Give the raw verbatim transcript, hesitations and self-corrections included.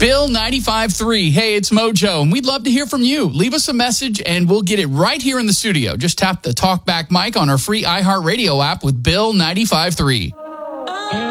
Bill ninety-five point three. Hey, it's Mojo, and we'd love to hear from you. Leave us a message, and we'll get it right here in the studio. Just tap the talkback mic on our free iHeartRadio app with Bill ninety-five point three.